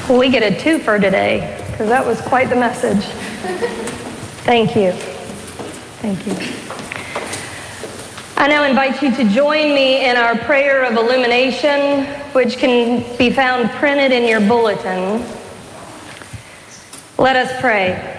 Well, we get a twofer today, because that was quite the message. Thank you. Thank you. I now invite you to join me in our prayer of illumination, which can be found printed in your bulletin. Let us pray.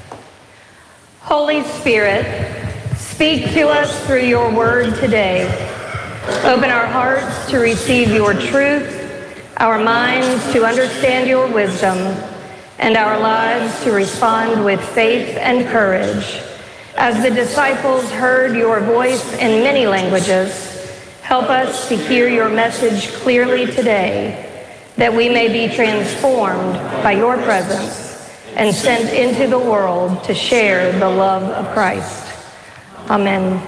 Holy Spirit, speak to us through your word today. Open our hearts to receive your truth, our minds to understand your wisdom, and our lives to respond with faith and courage. As the disciples heard your voice in many languages, help us to hear your message clearly today, that we may be transformed by your presence and sent into the world to share the love of Christ. Amen.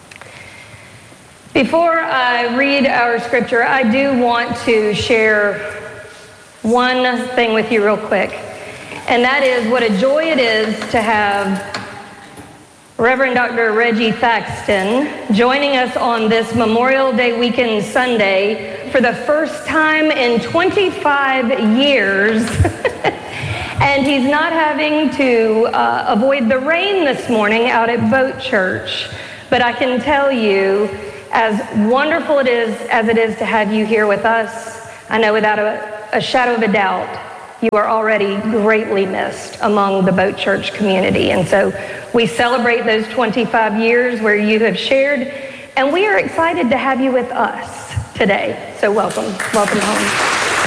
Before I read our scripture, I do want to share one thing with you real quick, and that is what a joy it is to have Reverend Dr. Reggie Thaxton joining us on this Memorial Day weekend Sunday for the first time in 25 years. And he's not having to avoid the rain this morning out at Boat Church. But I can tell you, as wonderful as it is to have you here with us, I know without a shadow of a doubt, you are already greatly missed among the Boat Church community. And so we celebrate those 25 years where you have shared, and we are excited to have you with us today. So welcome. Welcome home.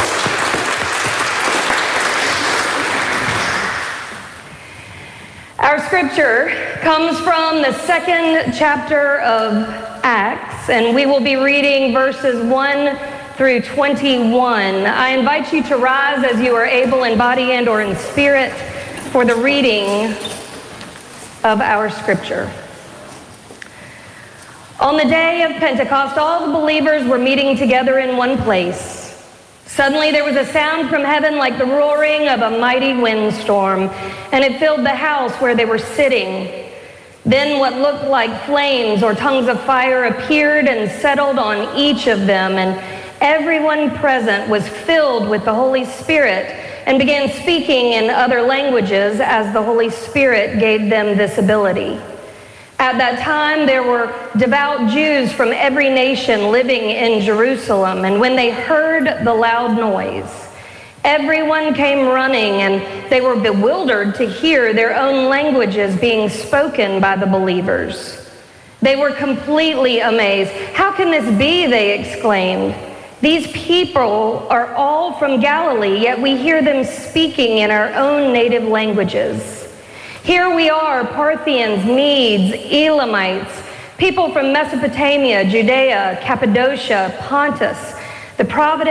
Our scripture comes from the second chapter of Acts, and we will be reading verses 1 through 21. I invite you to rise as you are able in body and or in spirit for the reading of our scripture. On the day of Pentecost, all the believers were meeting together in one place. Suddenly there was a sound from heaven like the roaring of a mighty windstorm, and it filled the house where they were sitting. Then what looked like flames or tongues of fire appeared and settled on each of them, and everyone present was filled with the Holy Spirit and began speaking in other languages as the Holy Spirit gave them this ability. At that time, there were devout Jews from every nation living in Jerusalem, and when they heard the loud noise, everyone came running, and they were bewildered to hear their own languages being spoken by the believers. They were completely amazed. "How can this be?" they exclaimed. "These people are all from Galilee, yet we hear them speaking in our own native languages. Here we are, Parthians, Medes, Elamites, people from Mesopotamia, Judea, Cappadocia, Pontus, the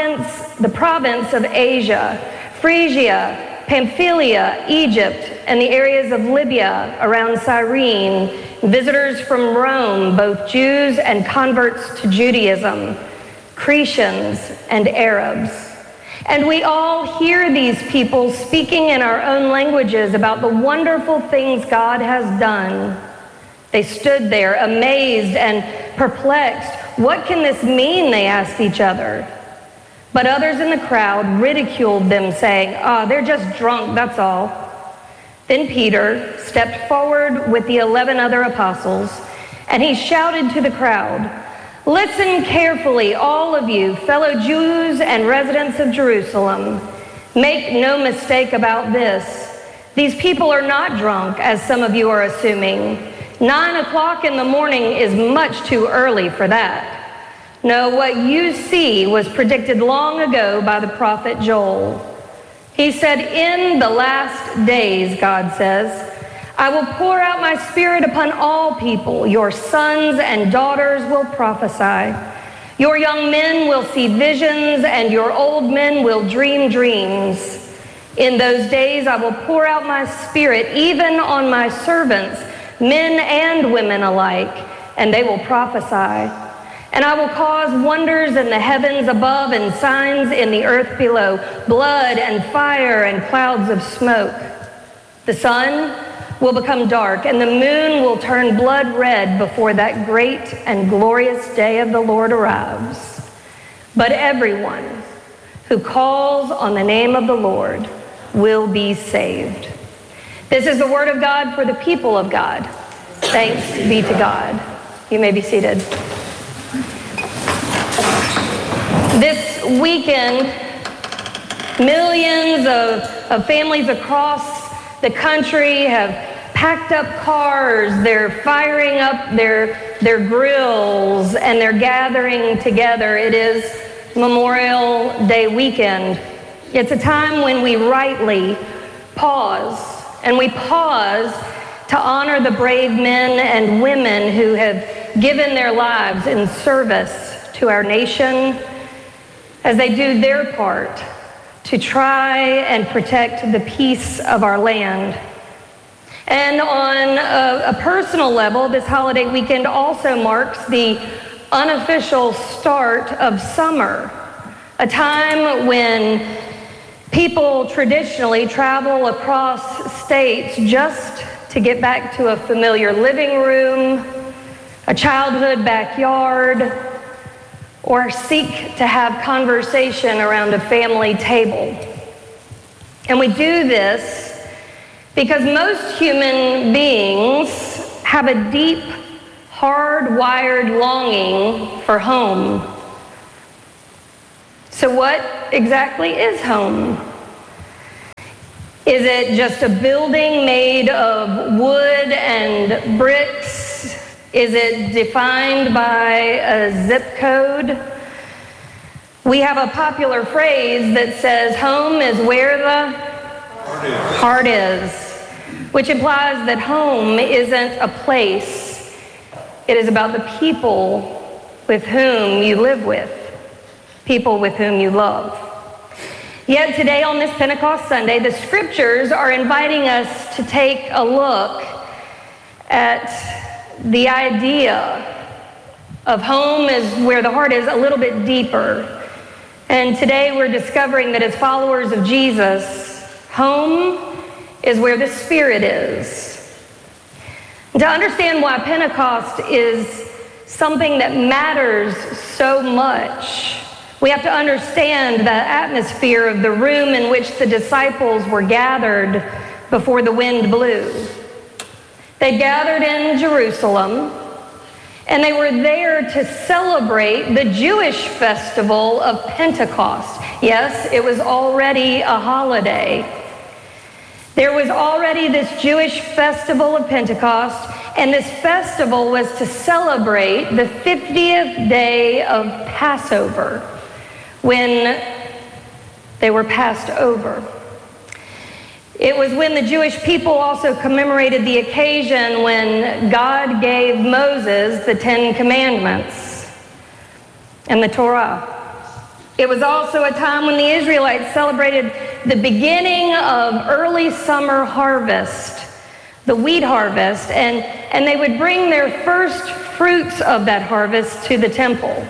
province of Asia, Phrygia, Pamphylia, Egypt, and the areas of Libya around Cyrene, visitors from Rome, both Jews and converts to Judaism, Cretans and Arabs. And we all hear these people speaking in our own languages about the wonderful things God has done." They stood there amazed and perplexed. "What can this mean?" they asked each other. But others in the crowd ridiculed them, saying, "They're just drunk, that's all." Then Peter stepped forward with the 11 other apostles, and he shouted to the crowd, "Listen carefully, all of you, fellow Jews and residents of Jerusalem. Make no mistake about this. These people are not drunk, as some of you are assuming. 9 o'clock in the morning is much too early for that. No, what you see was predicted long ago by the prophet Joel. He said, 'In the last days,' God says, 'I will pour out my spirit upon all people. Your sons and daughters will prophesy. Your young men will see visions, and your old men will dream dreams. In those days I will pour out my spirit even on my servants, men and women alike, and they will prophesy. And I will cause wonders in the heavens above and signs in the earth below, blood and fire and clouds of smoke. The sun will become dark, and the moon will turn blood red before that great and glorious day of the Lord arrives. But everyone who calls on the name of the Lord will be saved. This is the word of God for the people of God. Thanks be to God. You may be seated. This weekend, millions of families across the country have packed up cars. They're firing up their grills, and they're gathering together. It is Memorial Day weekend. It's a time when we rightly pause, and we pause to honor the brave men and women who have given their lives in service to our nation as they do their part to try and protect the peace of our land. And on a personal level, this holiday weekend also marks the unofficial start of summer, a time when people traditionally travel across states just to get back to a familiar living room, a childhood backyard, or seek to have conversation around a family table. And we do this because most human beings have a deep, hardwired longing for home. So what exactly is home? Is it just a building made of wood and bricks? Is it defined by a zip code? We have a popular phrase that says, home is where the heart is, which implies that home isn't a place. It is about the people with whom you live with, people with whom you love. Yet today on this Pentecost Sunday, the scriptures are inviting us to take a look at the idea of home is where the heart is a little bit deeper. And today we're discovering that as followers of Jesus, home is where the Spirit is. And to understand why Pentecost is something that matters so much, we have to understand the atmosphere of the room in which the disciples were gathered before the wind blew. They gathered in Jerusalem, and they were there to celebrate the Jewish festival of Pentecost. Yes, it was already a holiday. There was already this Jewish festival of Pentecost, and this festival was to celebrate the 50th day of Passover, when they were passed over. It was when the Jewish people also commemorated the occasion when God gave Moses the 10 Commandments and the Torah. It was also a time when the Israelites celebrated the beginning of early summer harvest, the wheat harvest, and they would bring their first fruits of that harvest to the temple.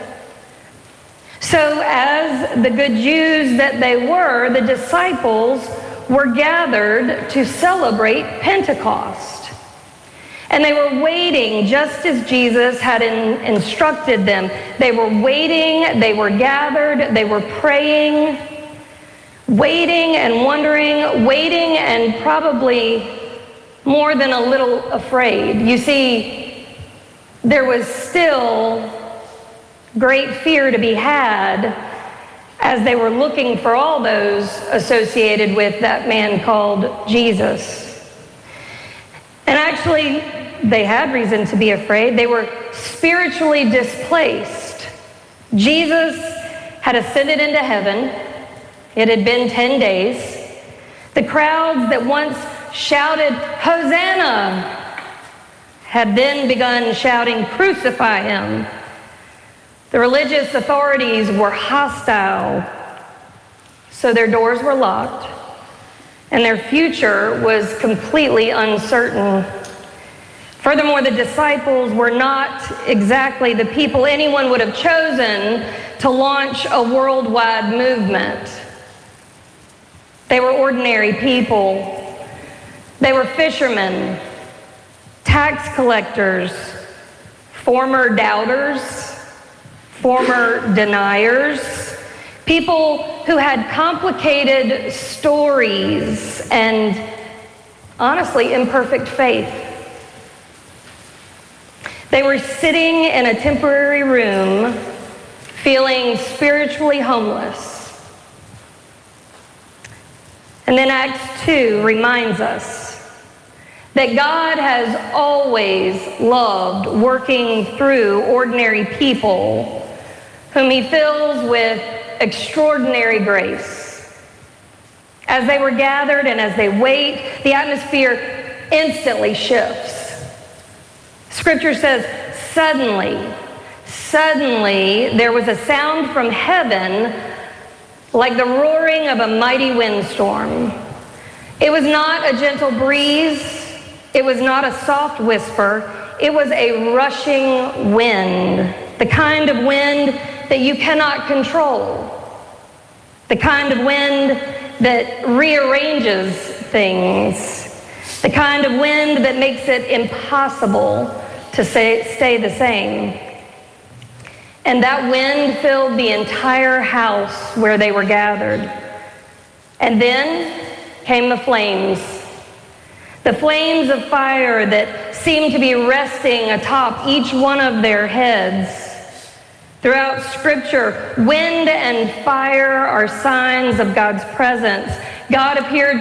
So as the good Jews that they were, the disciples were gathered to celebrate Pentecost. And they were waiting just as Jesus had instructed them. They were waiting, they were gathered, they were praying, waiting and wondering, waiting and probably more than a little afraid. You see, there was still great fear to be had as they were looking for all those associated with that man called Jesus. And actually, they had reason to be afraid. They were spiritually displaced. Jesus had ascended into heaven. It had been 10 days. The crowds that once shouted, Hosanna, had then begun shouting, crucify him. The religious authorities were hostile, so their doors were locked, and their future was completely uncertain. Furthermore, the disciples were not exactly the people anyone would have chosen to launch a worldwide movement. They were ordinary people. They were fishermen, tax collectors, former doubters, former deniers, People who had complicated stories and, honestly, imperfect faith. They were sitting in a temporary room, feeling spiritually homeless. And then Acts 2 reminds us that God has always loved working through ordinary people whom he fills with extraordinary grace. As they were gathered and as they wait, the atmosphere instantly shifts. Scripture says, suddenly, there was a sound from heaven like the roaring of a mighty windstorm. It was not a gentle breeze. It was not a soft whisper. It was a rushing wind, the kind of wind that you cannot control, the kind of wind that rearranges things, the kind of wind that makes it impossible to stay the same. And that wind filled the entire house where they were gathered. And then came the flames of fire that seemed to be resting atop each one of their heads. Throughout Scripture, wind and fire are signs of God's presence. God appeared